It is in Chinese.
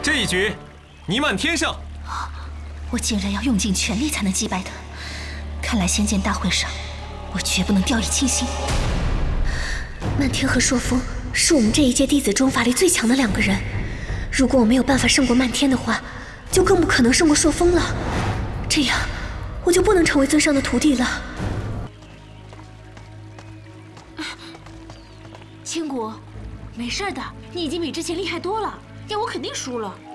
这一局，倪漫天胜。 我竟然要用尽全力才能击败他，看来仙剑大会上，我绝不能掉以轻心。漫天和朔风是我们这一届弟子中法力最强的2个人，如果我没有办法胜过漫天的话，就更不可能胜过朔风了。这样，我就不能成为尊上的徒弟了。 千古，没事的，你已经比之前厉害多了，要我肯定输了。